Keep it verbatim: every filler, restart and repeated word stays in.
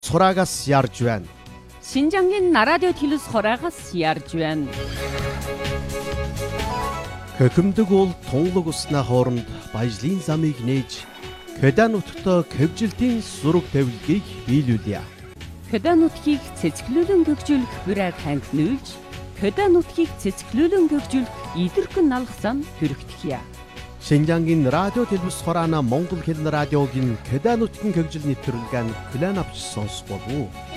Сураагаас ярьж байна. Шинжангийн радио телевиз хораагаас ярьж байна. Хөхөмдөг бол тунгалаг усны хооронд баяжлын замыг нээж Кеда нутагт хэвжилтийн зураг тавилгыг биелүүлье. Кеда нутгийг цэцгэлүүлэн гөгжүүлэх бүрээр хангинуулж, Кеда нутгийг цэцгэлүүлэн гөгжүүлэх идэрхэн налгасан хүрэгдэхье. Шинжангийн радио телевиз хораана Монгол хэл радиогийн Кеда нутгийн гөгжил нэвтрүүлгэн клан авч сонсох болов уу?